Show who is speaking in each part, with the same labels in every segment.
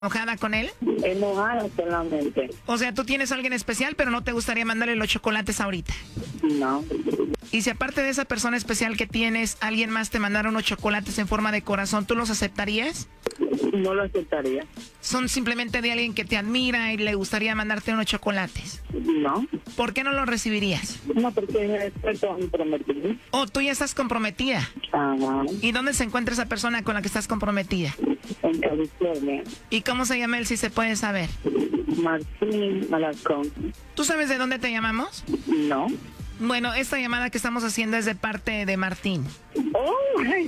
Speaker 1: ¿Enojada con él?
Speaker 2: Enojada solamente.
Speaker 1: O sea, tú tienes a alguien especial, pero no te gustaría mandarle los chocolates ahorita.
Speaker 2: No.
Speaker 1: Y si aparte de esa persona especial que tienes, alguien más te mandara unos chocolates en forma de corazón, ¿tú los aceptarías?
Speaker 2: No lo aceptaría.
Speaker 1: Son simplemente de alguien que te admira y le gustaría mandarte unos chocolates.
Speaker 2: No.
Speaker 1: ¿Por qué no los recibirías?
Speaker 2: No, porque estoy comprometida.
Speaker 1: Oh, tú ya estás comprometida.
Speaker 2: Ajá.
Speaker 1: ¿Y dónde se encuentra esa persona con la que estás comprometida?
Speaker 2: En California.
Speaker 1: ¿Y cómo se llama él, si se puede saber?
Speaker 2: Martín Alarcón.
Speaker 1: ¿Tú sabes de dónde te llamamos?
Speaker 2: No.
Speaker 1: Bueno, esta llamada que estamos haciendo es de parte de Martín.
Speaker 2: Oh my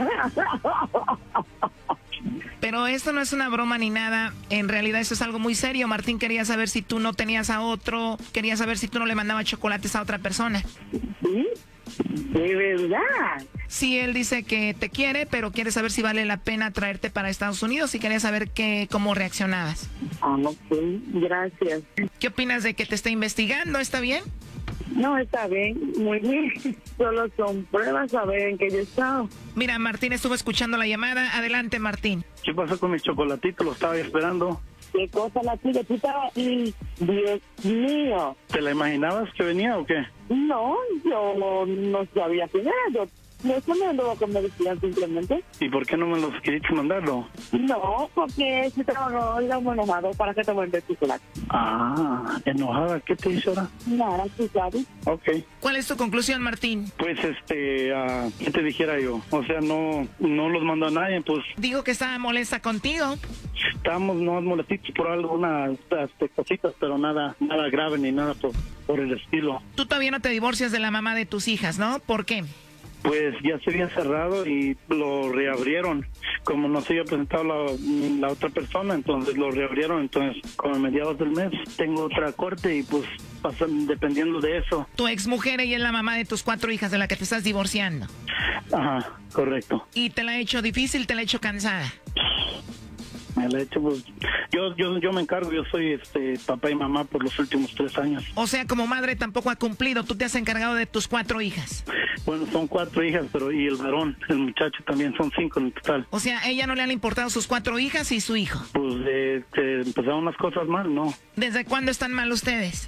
Speaker 2: God.
Speaker 1: Pero esto no es una broma ni nada. En realidad eso es algo muy serio. Martín quería saber si tú no tenías a otro. Quería saber si tú no le mandabas chocolates a otra persona.
Speaker 2: ¿Sí? De verdad.
Speaker 1: Sí, él dice que te quiere, pero quiere saber si vale la pena traerte para Estados Unidos y quería saber cómo reaccionabas.
Speaker 2: Ah, ok. Gracias.
Speaker 1: ¿Qué opinas de que te esté investigando? ¿Está bien?
Speaker 2: No, está bien. Muy bien. Solo son pruebas a ver en qué yo he estado.
Speaker 1: Mira, Martín estuvo escuchando la llamada. Adelante, Martín.
Speaker 3: ¿Qué pasó con mis chocolatitos? Los estaba esperando.
Speaker 2: ¿Qué cosa la tuya? Tú estabas ahí. Dios mío.
Speaker 3: ¿Te la imaginabas que venía o qué?
Speaker 2: No, yo no sabía quién era. Yo eso me lo que me decían simplemente.
Speaker 3: ¿Y por qué no me los querías mandarlo?
Speaker 2: No, porque si trabajo enojado, ¿para qué te voy a enviar chocolate?
Speaker 3: Ah, enojada. ¿Qué te hizo ahora?
Speaker 2: Nada, tú sabes.
Speaker 3: Ok.
Speaker 1: ¿Cuál es tu conclusión, Martín?
Speaker 3: Pues, ¿qué te dijera yo? O sea, no los mandó a nadie, pues.
Speaker 1: Digo que estaba molesta contigo.
Speaker 3: Estábamos no molestitos por algunas cositas, pero nada grave ni nada por el estilo.
Speaker 1: Tú todavía no te divorcias de la mamá de tus hijas, ¿no? ¿Por qué?
Speaker 3: Pues ya se había cerrado y lo reabrieron. Como no se había presentado la otra persona, entonces lo reabrieron. Entonces, como a mediados del mes, tengo otra corte y pues pasan dependiendo de eso.
Speaker 1: Tu exmujer, ella es la mamá de tus 4 hijas de la que te estás divorciando.
Speaker 3: Ajá, correcto.
Speaker 1: ¿Y te la ha hecho difícil, te la ha hecho cansada?
Speaker 3: Me la he hecho, pues, yo me encargo, yo soy papá y mamá por los últimos 3 años.
Speaker 1: O sea, como madre tampoco ha cumplido, tú te has encargado de tus 4 hijas.
Speaker 3: Bueno, son 4 hijas, pero y el varón, el muchacho también, son 5 en total.
Speaker 1: O sea, ¿ella no le han importado sus 4 hijas y su hijo?
Speaker 3: Pues empezaron las cosas mal, ¿no?
Speaker 1: ¿Desde cuándo están mal ustedes?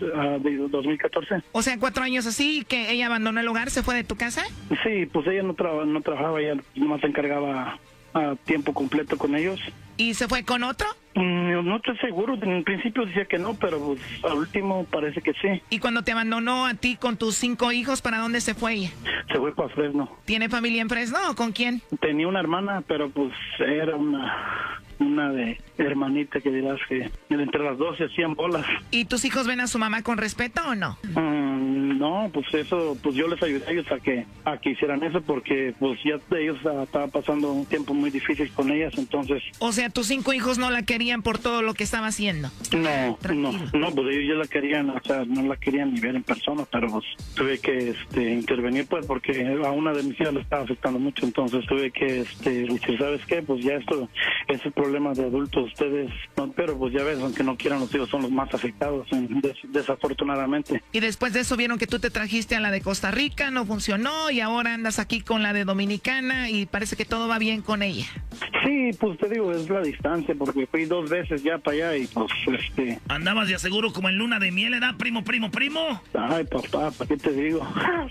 Speaker 3: 2014.
Speaker 1: O sea, 4 años así, que ella abandonó el hogar, se fue de tu casa.
Speaker 3: Sí, pues ella no trabajaba, ella nomás se encargaba a tiempo completo con ellos.
Speaker 1: ¿Y se fue con otro?
Speaker 3: No estoy seguro, en principio decía que no, pero pues al último parece que sí.
Speaker 1: ¿Y cuando te abandonó a ti con tus 5 hijos, para dónde se fue ella?
Speaker 3: Se fue para Fresno.
Speaker 1: ¿Tiene familia en Fresno o con quién?
Speaker 3: Tenía una hermana, pero pues era una de hermanita que dirás que entre las dos se hacían bolas.
Speaker 1: ¿Y tus hijos ven a su mamá con respeto o no?
Speaker 3: No, pues eso, pues yo les ayudé a ellos a que hicieran eso porque pues ya ellos estaban pasando un tiempo muy difícil con ellas, entonces.
Speaker 1: O sea, tus 5 hijos no la querían por todo lo que estaba haciendo.
Speaker 3: No, pues ellos ya la querían, o sea, no la querían ni ver en persona, pero pues tuve que intervenir pues porque a una de mis hijas le estaba afectando mucho, entonces tuve que decir, ¿sabes qué? Pues ya esto es el problema de adultos, ustedes, no, pero pues ya ves, aunque no quieran, los hijos son los más afectados, desafortunadamente.
Speaker 1: Y después de eso vieron que tú te trajiste a la de Costa Rica, no funcionó, y ahora andas aquí con la de Dominicana y parece que todo va bien con ella.
Speaker 3: Sí, pues te digo, es la distancia, porque fui 2 veces ya para allá y pues
Speaker 4: Andabas de aseguro como en luna de miel, ¿verdad, primo?
Speaker 3: Ay, papá, ¿para qué te digo?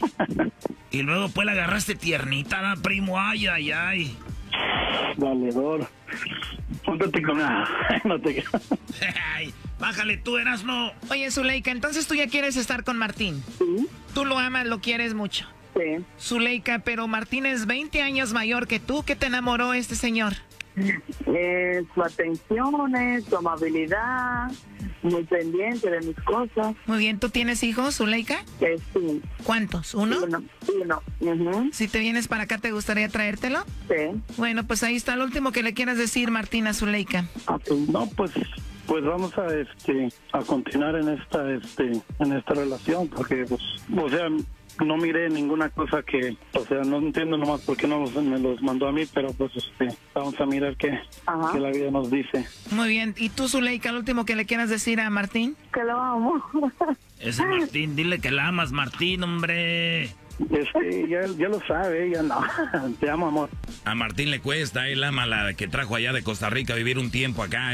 Speaker 4: Y luego pues la agarraste tiernita, ¿verdad, primo? Ay.
Speaker 3: Valedor. Póntate con nada. No te...
Speaker 4: Bájale tú, Erasmo.
Speaker 1: Oye, Zuleika, entonces tú ya quieres estar con Martín.
Speaker 2: Sí.
Speaker 1: Tú lo amas, lo quieres mucho.
Speaker 2: Sí.
Speaker 1: Zuleika, pero Martín es 20 años mayor que tú. ¿Qué te enamoró este señor?
Speaker 2: Su atención, su amabilidad, muy pendiente de mis cosas.
Speaker 1: Muy bien, ¿tú tienes hijos, Zuleika?
Speaker 2: Sí.
Speaker 1: ¿Cuántos? ¿Uno?
Speaker 2: Uno. Uh-huh.
Speaker 1: Si te vienes para acá, ¿te gustaría traértelo?
Speaker 2: Sí.
Speaker 1: Bueno, pues ahí está lo último que le quieras decir, Martín, a Zuleika.
Speaker 3: No, pues vamos a continuar en esta relación, porque pues, o sea, no miré ninguna cosa que, o sea, no entiendo nomás por qué no me los mandó a mí, pero pues vamos a mirar qué la vida nos dice.
Speaker 1: Muy bien, ¿y tú, Zuleika, lo último que le quieras decir a Martín?
Speaker 2: Que lo amo.
Speaker 4: Ese Martín, dile que la amas, Martín, hombre.
Speaker 3: Ya lo sabe, ella no. Te amo, amor.
Speaker 5: A Martín le cuesta, él ama la que trajo allá de Costa Rica a vivir un tiempo acá.